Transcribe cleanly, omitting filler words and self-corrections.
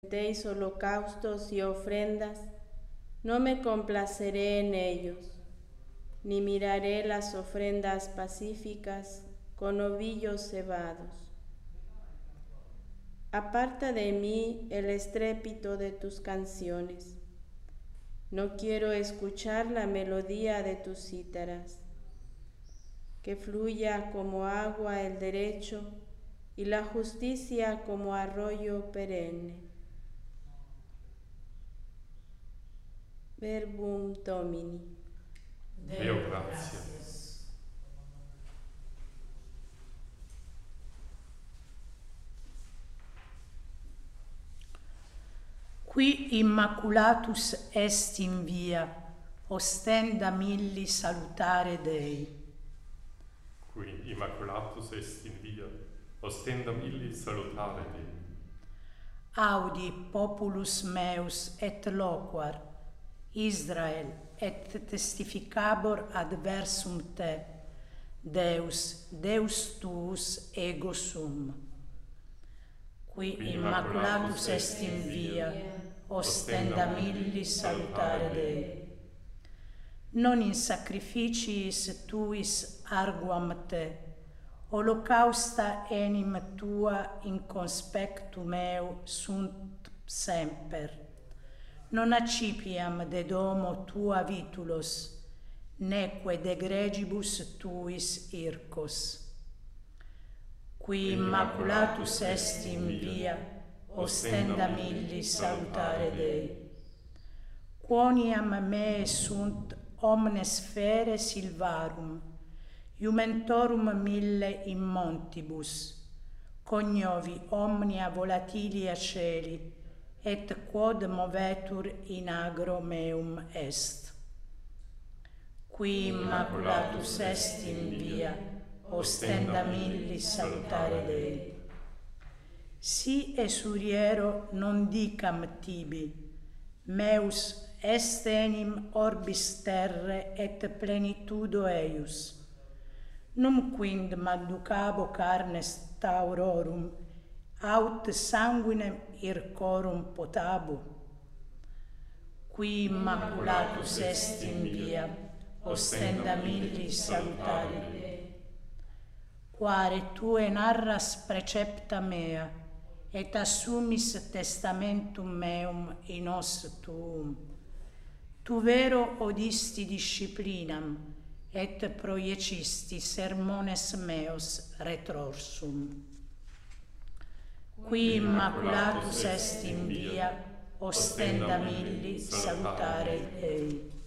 presentéis holocaustos y ofrendas, no me complaceré en ellos, ni miraré las ofrendas pacíficas con ovillos cebados. Aparta de mí el estrépito de tus canciones. No quiero escuchar la melodía de tus cítaras. Que fluya como agua el derecho y la justicia como arroyo perenne. Verbum Domini. Deo gratias. Qui immaculatus est in via, ostenda milli salutare Dei. Qui immaculatus est in via, ostendam illi salutare Dei. Audi populus meus et loquar, Israel et testificabor adversum te, Deus, Deus tuus ego sum. Qui immaculatus est in via, ostendam illi salutare Dei. Non in sacrificiis tuis arguam te, holocausta enim tua in conspectu meu sunt semper. Non accipiam de domo tua vitulos, neque de gregibus tuis ircos. Qui immaculatus est in via, ostendam illi salutare Dei. Quoniam me sunt omnes fere silvarum, iumentorum mille in montibus, cognovi omnia volatilia celi, et quod movetur in agro meum est. Qui immaculatus est in via, ostendam illi salutare Dei. Si esuriero non dicam tibi, meus est enim orbis terre et plenitudo eius. Num quid manducabo carnes taurorum, aut sanguinem ircorum potabo. Qui immaculatus est in via, ostendam illi salutare Dei. Quare tue narras precepta mea, et assumis testamentum meum in os tuum. Tu vero odisti disciplinam, et proiecisti sermones meos retrorsum. Qui immaculatus est in via, ostendam illi salutare Dei.